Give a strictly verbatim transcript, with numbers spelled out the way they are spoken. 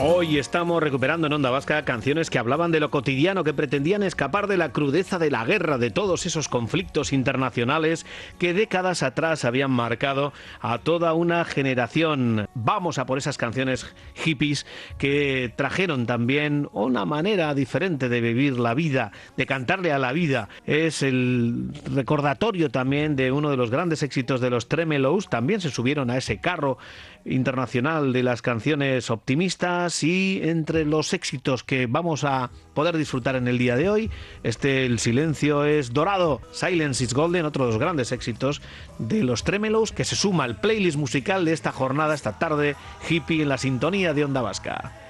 Hoy estamos recuperando en Onda Vasca canciones que hablaban de lo cotidiano, que pretendían escapar de la crudeza de la guerra, de todos esos conflictos internacionales que décadas atrás habían marcado a toda una generación. Vamos a por esas canciones hippies que trajeron también una manera diferente de vivir la vida, de cantarle a la vida. Es el recordatorio también de uno de los grandes éxitos de los Tremelows. También se subieron a ese carro internacional de las canciones optimistas, y entre los éxitos que vamos a poder disfrutar en el día de hoy, este El silencio es dorado, Silence is Golden, otro de los grandes éxitos de los Tremelows, que se suma al playlist musical de esta jornada, esta tarde hippie en la sintonía de Onda Vasca.